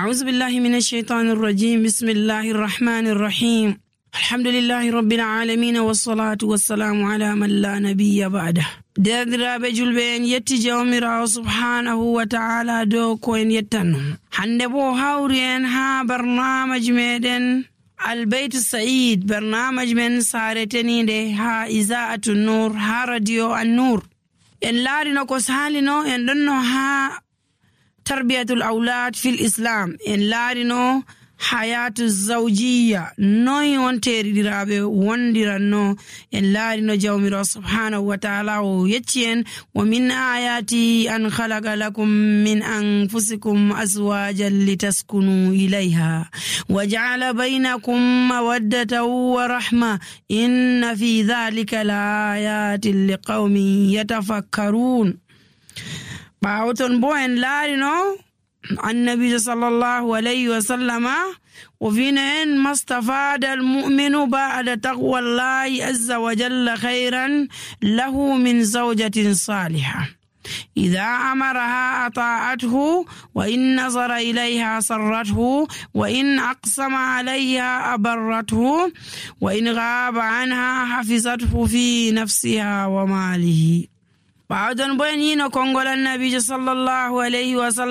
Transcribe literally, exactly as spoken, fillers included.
أعوذ بالله من الشيطان الرجيم. بسم الله الرحمن الرحيم. الحمد لله رب العالمين والصلاة والسلام على من لا نبي بعده. derdiraaɓe julɓe en yetti jawmirawo subhanahu wa ta'ala dow ko en yettanno hande bo hawri en ha barnamaji meɗen albeytu said barnamaji men saaretenide ha isaatu nur ha radio an-nur. en laarino ko salino en ɗonno ha tarbiyatul awlad fil islam. en laarino hayatu zawjiya noy on teridiraɓe wondiranno. en laarino jawmiro subhanahu wa ta'ala o yecci en wa min ayati an khalaqa lakum min anfusikum azwajan litaskunu ilayha wa ja'ala bainakum mawaddatan wa rahma inna fi dhalika laayatin liqaumin yatafakkarun. bawton bo en laarino النبي صلى الله عليه وسلم وفينا إن ما استفاد المؤمن بعد تقوى الله عز وجل خيرا له من زوجة صالحة إذا أمرها أطاعته وإن نظر إليها سرته وإن أقسم عليها أبرته وإن غاب عنها حفظته في نفسها وماله. بعد بينين كونغول النبي صلى الله عليه وسلم